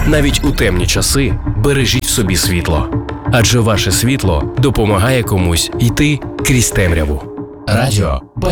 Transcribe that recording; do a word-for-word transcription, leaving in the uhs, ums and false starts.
Навіть у темні часи бережіть в собі світло. Адже ваше світло допомагає комусь йти крізь темряву. Радіо Б